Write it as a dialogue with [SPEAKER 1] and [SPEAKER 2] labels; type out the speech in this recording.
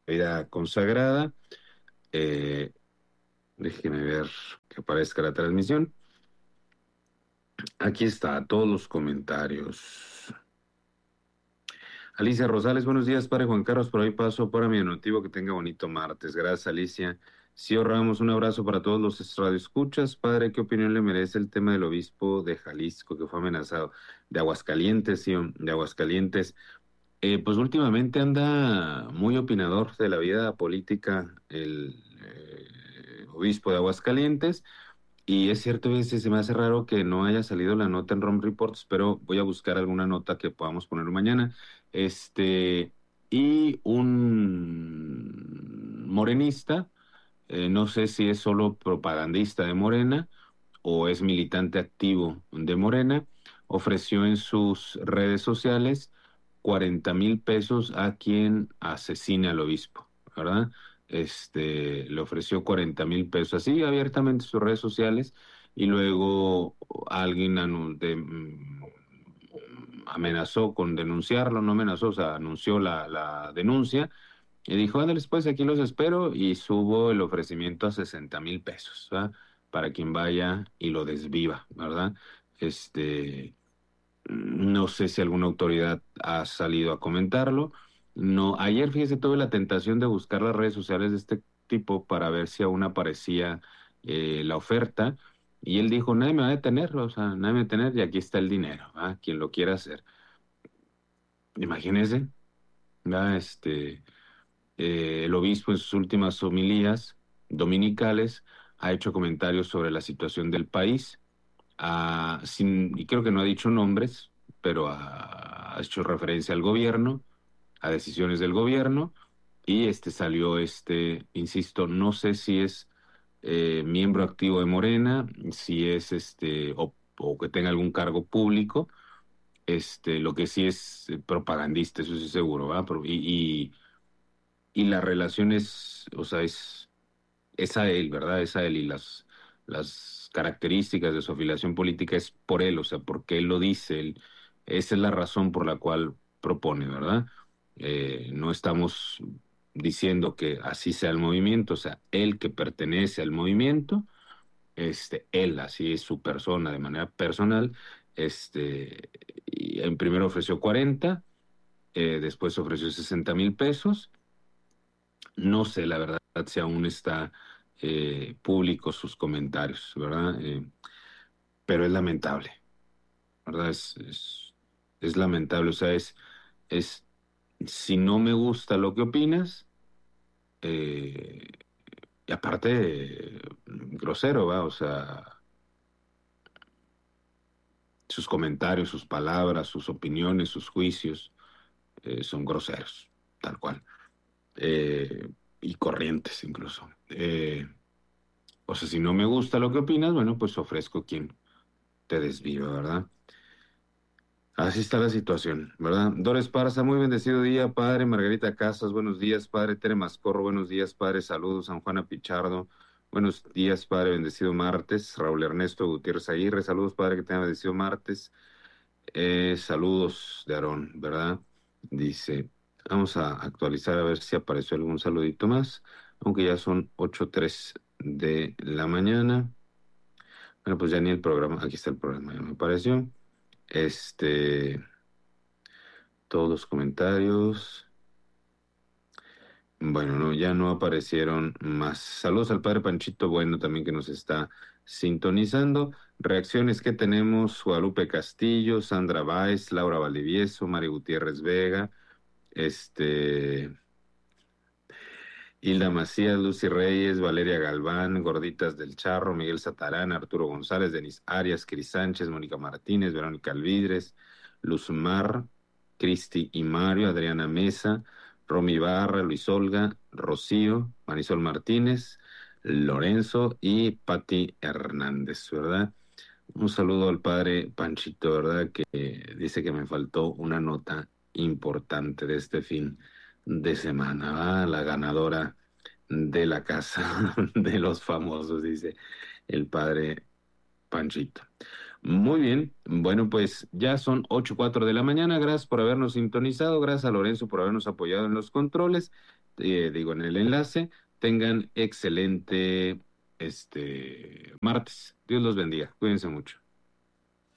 [SPEAKER 1] vida consagrada. Eh, Déjeme ver que aparezca la transmisión. Aquí está, todos los comentarios. Alicia Rosales, buenos días, padre Juan Carlos, por ahí paso para mi motivo, que tenga bonito martes. Gracias, Alicia. Cío Ramos, un abrazo para todos los radioescuchas. Padre, ¿qué opinión le merece el tema del obispo de Jalisco que fue amenazado? De Aguascalientes, Cío, de Aguascalientes. Pues últimamente anda muy opinador de la vida política el obispo de Aguascalientes. Y es cierto, a veces se me hace raro que no haya salido la nota en ROM Reports, pero voy a buscar alguna nota que podamos poner mañana. Este, y un morenista, no sé si es solo propagandista de Morena o es militante activo de Morena, ofreció en sus redes sociales 40,000 pesos a quien asesine al obispo, ¿verdad? Le ofreció 40,000 pesos así abiertamente en sus redes sociales, y luego alguien amenazó con denunciarlo, no amenazó, o sea, anunció la denuncia y dijo, ándale, pues aquí los espero, y subo el ofrecimiento a 60,000 pesos, ¿verdad? Para quien vaya y lo desviva, ¿verdad? No sé si alguna autoridad ha salido a comentarlo. No, ayer, fíjese, tuve la tentación de buscar las redes sociales de este tipo para ver si aún aparecía la oferta, y él dijo, nadie me va a detener, o sea, nadie me va a detener, y aquí está el dinero, ¿ah? Quien lo quiera hacer. Imagínese, ¿verdad? El obispo en sus últimas homilías dominicales ha hecho comentarios sobre la situación del país, y creo que no ha dicho nombres, pero ha hecho referencia al gobierno, a decisiones del gobierno, y salió, insisto, no sé si es miembro activo de Morena, si es o que tenga algún cargo público. Lo que sí es propagandista, eso sí seguro, ¿va? Y la relación es, o sea, es a él, ¿verdad? Es a él, y las características de su afiliación política es por él, o sea, porque él lo dice, esa es la razón por la cual propone, ¿verdad? No estamos diciendo que así sea el movimiento, o sea, él que pertenece al movimiento, él, así es su persona, de manera personal, y en primero ofreció 40, después ofreció 60,000 pesos. No sé, la verdad, si aún está público sus comentarios, ¿verdad? Pero es lamentable, ¿verdad? Es lamentable, o sea, es, si no me gusta lo que opinas, eh, y aparte, grosero, ¿va? O sea, sus comentarios, sus palabras, sus opiniones, sus juicios, son groseros, tal cual. Y corrientes incluso. O sea, si no me gusta lo que opinas, bueno, pues ofrezco quien te desviva, ¿verdad? Así está la situación, ¿verdad? Dora Esparza, muy bendecido día, padre. Margarita Casas, buenos días, padre. Tere Mascorro, buenos días, padre. Saludos, San Juana Pichardo. Buenos días, padre. Bendecido martes. Raúl Ernesto Gutiérrez Aguirre, saludos, padre, que tenga bendecido martes. Saludos de Aarón, ¿verdad? Dice, vamos a actualizar a ver si apareció algún saludito más, aunque ya son 8:03 de la mañana. Bueno, pues ya ni el programa, aquí está el programa, ya me apareció. Este, todos los comentarios. Bueno, no, ya no aparecieron más. Saludos al padre Panchito Bueno también, que nos está sintonizando. Reacciones que tenemos: Guadalupe Castillo, Sandra Báez, Laura Valdivieso, Mari Gutiérrez Vega, este, Hilda Macías, Lucy Reyes, Valeria Galván, Gorditas del Charro, Miguel Satarán, Arturo González, Denis Arias, Cris Sánchez, Mónica Martínez, Verónica Alvidres, Luzmar, Cristi y Mario, Adriana Mesa, Romy Barra, Luis Olga, Rocío, Marisol Martínez, Lorenzo y Patti Hernández, ¿verdad? Un saludo al padre Panchito, ¿verdad? Que dice que me faltó una nota importante de este fin de semana, ¿verdad? La ganadora de la casa de los famosos, dice el padre Panchito. Muy bien, bueno, pues ya son 8:04 de la mañana. Gracias por habernos sintonizado, gracias a Lorenzo por habernos apoyado en los controles. digo, en el enlace. Tengan excelente martes. Dios los bendiga. Cuídense mucho.